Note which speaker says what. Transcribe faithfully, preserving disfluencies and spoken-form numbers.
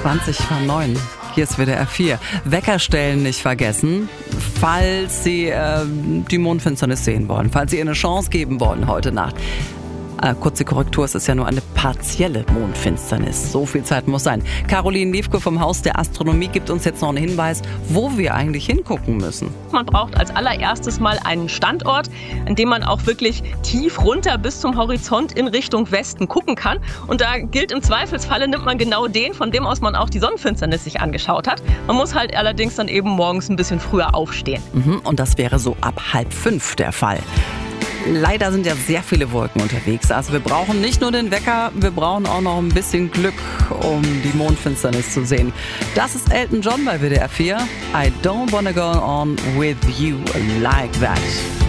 Speaker 1: zwanzig vor neun. Hier ist W D R vier. Wecker stellen nicht vergessen, falls Sie äh, die Mondfinsternis sehen wollen, falls Sie ihr eine Chance geben wollen heute Nacht. Äh, kurze Korrektur, es ist ja nur eine partielle Mondfinsternis. So viel Zeit muss sein. Caroline Liefke vom Haus der Astronomie gibt uns jetzt noch einen Hinweis, wo wir eigentlich hingucken müssen.
Speaker 2: Man braucht als allererstes mal einen Standort, an dem man auch wirklich tief runter bis zum Horizont in Richtung Westen gucken kann. Und da gilt im Zweifelsfalle, nimmt man genau den, von dem aus man auch die Sonnenfinsternis sich angeschaut hat. Man muss halt allerdings dann eben morgens ein bisschen früher aufstehen.
Speaker 1: Mhm, und das wäre so ab halb fünf der Fall. Leider sind ja sehr viele Wolken unterwegs. Also wir brauchen nicht nur den Wecker, wir brauchen auch noch ein bisschen Glück, um die Mondfinsternis zu sehen. Das ist Elton John bei W D R vier. I don't wanna go on with you like that.